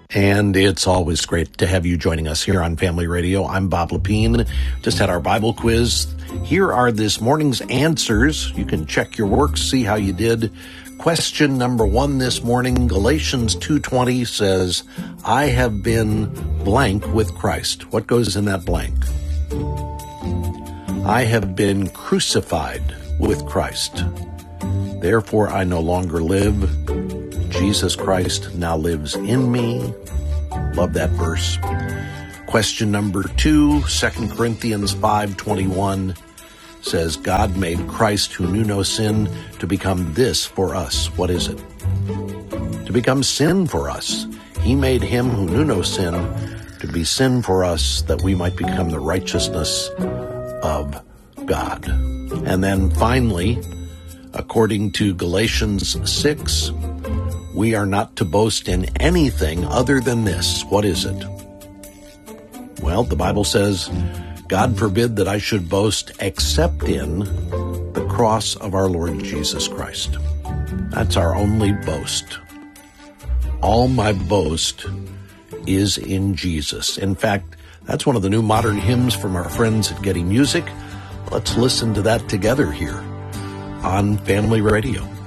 And it's always great to have you joining us here on Family Radio. I'm Bob Lepine. Just had our Bible quiz. Here are this morning's answers. You can check your work, see how you did. Question number 1 this morning, Galatians 2:20 says, I have been blank with Christ. What goes in that blank? I have been crucified with Christ. Therefore, I no longer live. Jesus Christ now lives in me. Love that verse. Question number 2, 2 Corinthians 5:21 says, God made Christ who knew no sin to become this for us. What is it? To become sin for us. He made him who knew no sin to be sin for us, that we might become the righteousness of God. And then finally, according to Galatians 6, we are not to boast in anything other than this. What is it? Well, the Bible says, God forbid that I should boast except in the cross of our Lord Jesus Christ. That's our only boast. All my boast is in Jesus. In fact, that's one of the new modern hymns from our friends at Getty Music. Let's listen to that together here on Family Radio.